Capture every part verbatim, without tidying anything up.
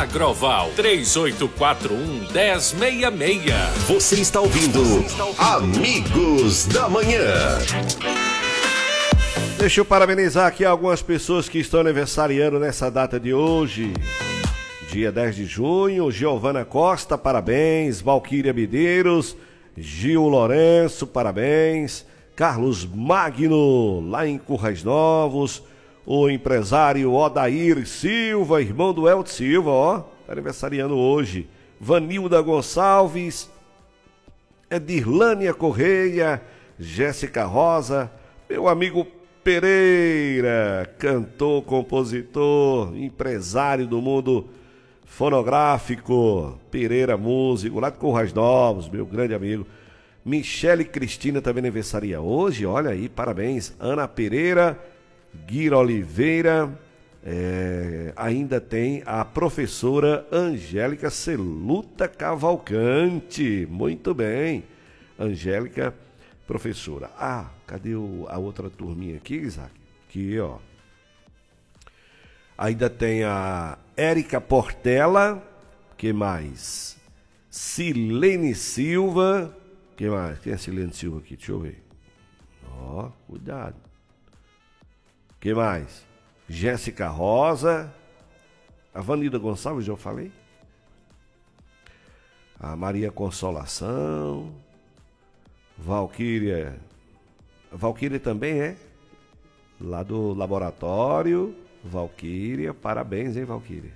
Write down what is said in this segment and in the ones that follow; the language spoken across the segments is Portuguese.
Agroval, três oito quatro um, um zero seis seis. Você está ouvindo Amigos da Manhã. Deixa eu parabenizar aqui algumas pessoas que estão aniversariando nessa data de hoje. Dia dez de junho, Giovana Costa, parabéns. Valquíria Medeiros, Gil Lourenço, parabéns. Carlos Magno, lá em Currais Novos. O empresário Odair Silva, irmão do Elton Silva, ó, tá aniversariando hoje. Vanilda Gonçalves, Edirlânia Correia, Jéssica Rosa, meu amigo Pereira, cantor, compositor, empresário do mundo fonográfico, Pereira músico, lá de Currais Novos, meu grande amigo. Michele Cristina também aniversaria hoje, olha aí, parabéns. Ana Pereira, Guira Oliveira, é, ainda tem a professora Angélica Celuta Cavalcante, muito bem, Angélica, professora. Ah, cadê o, a outra turminha aqui, Isaac? Aqui, ó. Ainda tem a Érica Portela, que mais? Silene Silva, que mais? Quem é Silene Silva aqui? Deixa eu ver. Ó, cuidado. Que mais? Jéssica Rosa, a Vanilda Gonçalves, já eu falei. A Maria Consolação, Valquíria. Valquíria também é? Lá do laboratório, Valquíria, parabéns, hein, Valquíria.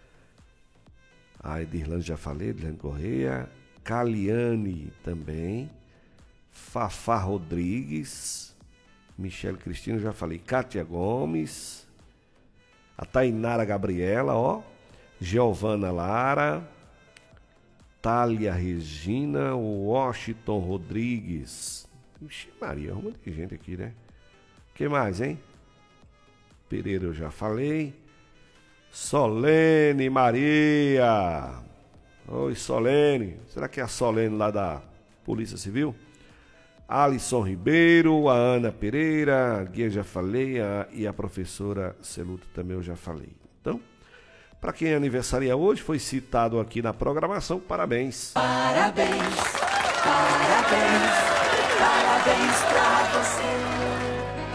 A Edirlane já falei, Edirlane Correia. Caliane também. Fafá Rodrigues. Michele Cristina, já falei. Kátia Gomes. A Tainara Gabriela, ó. Giovana Lara. Thalia Regina. Washington Rodrigues. Ixi, Maria, um monte de gente aqui, né? Quem mais, hein? Pereira eu já falei. Solene Maria. Oi, Solene. Será que é a Solene lá da Polícia Civil? Alisson Ribeiro, a Ana Pereira, a Guia já falei, a, e a professora Celuta também eu já falei. Então, para quem é aniversaria hoje, foi citado aqui na programação, parabéns. Parabéns, parabéns, parabéns pra você.